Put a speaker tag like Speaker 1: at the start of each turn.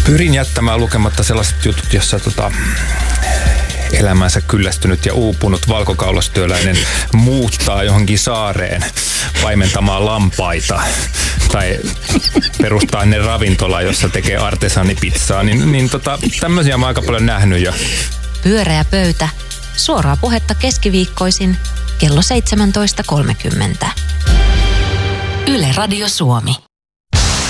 Speaker 1: Pyrin jättämään lukematta sellaiset jutut, jossa elämänsä kyllästynyt ja uupunut valkokaulastyöläinen muuttaa johonkin saareen paimentamaan lampaita tai perustaa ne ravintola, jossa tekee artesanipizzaa, niin tämmöisiä mä oon aika paljon nähnyt jo.
Speaker 2: Pyöreä pöytä. Suoraa puhetta keskiviikkoisin kello 17.30. Yle Radio Suomi.